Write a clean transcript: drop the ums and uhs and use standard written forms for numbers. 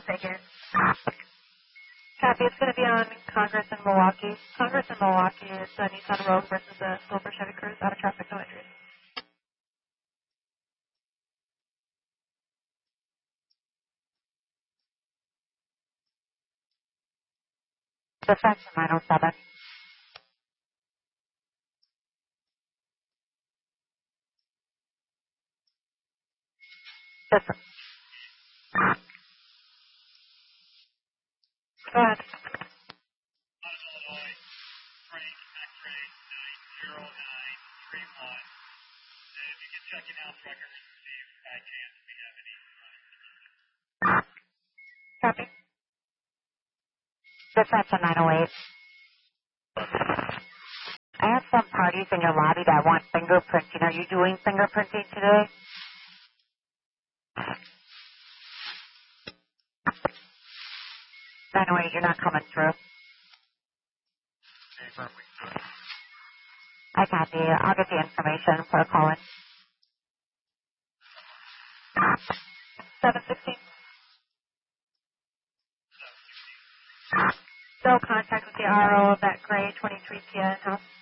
take it. Copy. It's going to be on Congress in Milwaukee. Congress in Milwaukee is Nissan Rogue versus the Silver Chevy Cruze. Out of traffic, no entries. Defense 907. Go ahead. Illinois, Frank, X-ray 90931. If you can check in-house records and see if by chance we have any. Copy. Defense 908. I have some parties in your lobby that want fingerprinting. Are you doing fingerprinting today? Anyway, you're not coming through. I copy. I'll get the information for a call-in. 716. No contact with the RO of that gray 23 Kia in-house.